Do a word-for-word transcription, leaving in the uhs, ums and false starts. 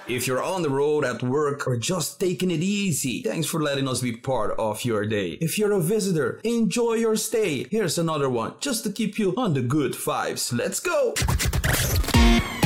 If you're on the road, at work, or just taking it easy, thanks for letting us be part of your day. If you're a visitor, enjoy your stay. Here's another one, just to keep you on the good vibes. Let's go!